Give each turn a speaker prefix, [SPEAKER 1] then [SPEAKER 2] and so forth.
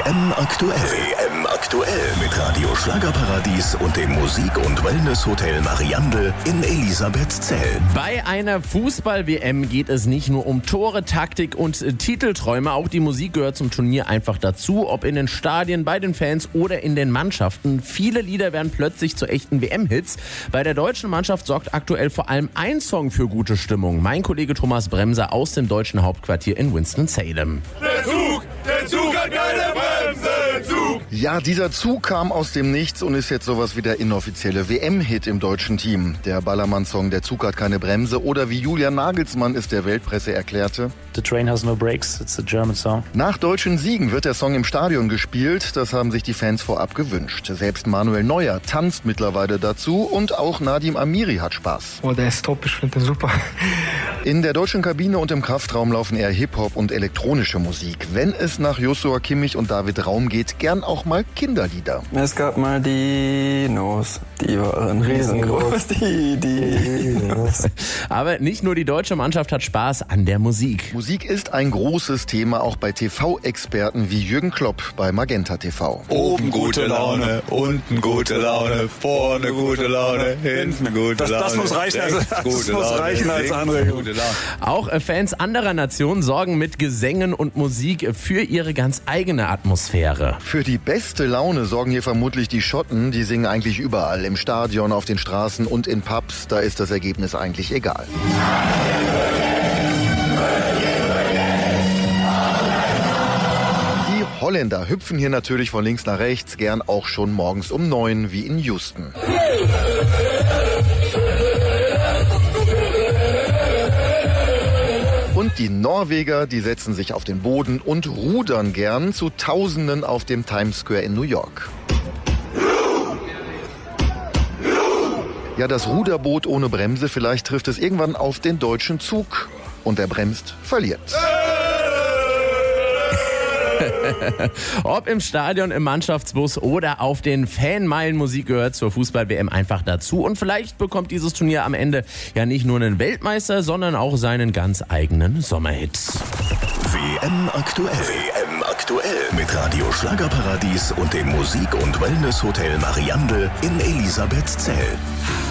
[SPEAKER 1] WM aktuell. WM aktuell mit Radio Schlagerparadies und dem Musik- und Wellness-Hotel Mariandel in Elisabethzell.
[SPEAKER 2] Bei einer Fußball-WM geht es nicht nur um Tore, Taktik und Titelträume. Auch die Musik gehört zum Turnier einfach dazu. Ob in den Stadien, bei den Fans oder in den Mannschaften. Viele Lieder werden plötzlich zu echten WM-Hits. Bei der deutschen Mannschaft sorgt aktuell vor allem ein Song für gute Stimmung. Mein Kollege Thomas Bremser aus dem deutschen Hauptquartier in Winston-Salem.
[SPEAKER 3] Der Zug hat keine Bremse, Zug!
[SPEAKER 4] Ja, dieser Zug kam aus dem Nichts und ist jetzt sowas wie der inoffizielle WM-Hit im deutschen Team. Der Ballermann-Song Der Zug hat keine Bremse oder wie Julian Nagelsmann es der Weltpresse erklärte:
[SPEAKER 5] The train has no brakes, it's a German song.
[SPEAKER 4] Nach deutschen Siegen wird der Song im Stadion gespielt. Das haben sich die Fans vorab gewünscht. Selbst Manuel Neuer tanzt mittlerweile dazu und auch Nadim Amiri hat Spaß.
[SPEAKER 6] Oh, der ist top, ich finde den super.
[SPEAKER 4] In der deutschen Kabine und im Kraftraum laufen eher Hip-Hop und elektronische Musik. Wenn es nach Joshua Kimmich und David Raum geht, gern auch mal Kinderlieder.
[SPEAKER 7] Es gab mal Dinos, die waren riesengroß, die Dinos.
[SPEAKER 2] Aber nicht nur die deutsche Mannschaft hat Spaß an der Musik.
[SPEAKER 4] Musik ist ein großes Thema, auch bei TV-Experten wie Jürgen Klopp bei Magenta TV.
[SPEAKER 3] Oben gute Laune, unten gute Laune, vorne gute Laune, hinten gute Laune.
[SPEAKER 7] Das muss reichen, als Anregung.
[SPEAKER 2] Auch Fans anderer Nationen sorgen mit Gesängen und Musik für ihre ganz eigene Atmosphäre.
[SPEAKER 4] Für die beste Laune sorgen hier vermutlich die Schotten. Die singen eigentlich überall, im Stadion, auf den Straßen und in Pubs. Da ist das Ergebnis eigentlich egal. Die Holländer hüpfen hier natürlich von links nach rechts, gern auch schon morgens um 9 wie in Houston. Und die Norweger, die setzen sich auf den Boden und rudern gern zu Tausenden auf dem Times Square in New York. Ja, das Ruderboot ohne Bremse, vielleicht trifft es irgendwann auf den deutschen Zug. Und der bremst, verliert.
[SPEAKER 2] Ob im Stadion, im Mannschaftsbus oder auf den Fanmeilen, Musik gehört zur Fußball-WM einfach dazu. Und vielleicht bekommt dieses Turnier am Ende ja nicht nur einen Weltmeister, sondern auch seinen ganz eigenen Sommerhit.
[SPEAKER 1] WM aktuell. WM aktuell mit Radio Schlagerparadies und dem Musik- und Wellness-Hotel Mariandel in Elisabethzell.